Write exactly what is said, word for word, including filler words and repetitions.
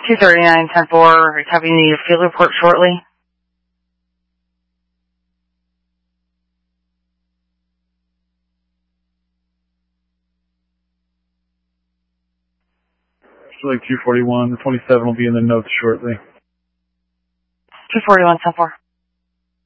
two thirty-nine, ten four, copy, you need a field report shortly. Like two forty-one, the twenty-seven will be in the notes shortly. two forty-one, ten four.